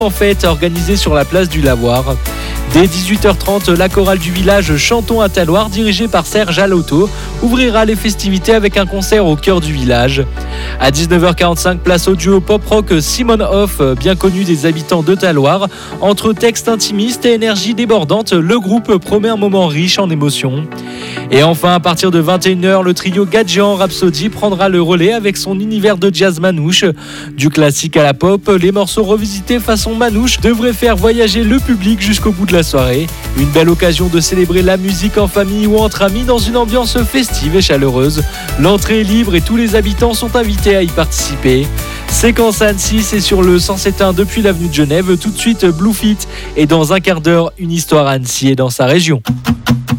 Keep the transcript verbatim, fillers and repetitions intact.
en fête organisée sur la place du Lavoir. Dès dix-huit heures trente, la chorale du village Chantons à Talloires, dirigée par Serge Alotto, ouvrira les festivités avec un concert au cœur du village. À dix-neuf heures quarante-cinq, place au duo pop-rock Simon Hoff, bien connu des habitants de Talloires. Entre textes intimistes et énergie débordante, le groupe promet un moment riche en émotions. Et enfin, à partir de vingt et une heures, le trio Gadjian Rhapsody prendra le relais avec son univers de jazz manouche. Du classique à la pop, les morceaux revisités façon manouche devraient faire voyager le public jusqu'au bout de la soirée. Une belle occasion de célébrer la musique en famille ou entre amis dans une ambiance festive et chaleureuse. L'entrée est libre et tous les habitants sont invités à y participer. Séquence Annecy, c'est sur le cent sept point un depuis l'avenue de Genève. Tout de suite Bluefit et dans un quart d'heure, une histoire à Annecy et dans sa région.